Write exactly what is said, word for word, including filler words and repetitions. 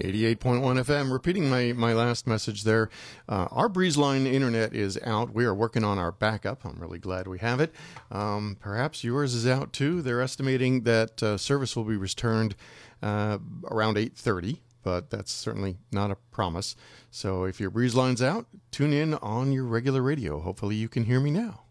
eighty-eight point one F M. Repeating my, my last message there. Uh, our BreezeLine internet is out. We are working on our backup. I'm really glad we have it. Um, perhaps yours is out too. They're estimating that uh, service will be returned uh, around eight thirty, but that's certainly not a promise. So if your BreezeLine's out, tune in on your regular radio. Hopefully you can hear me now.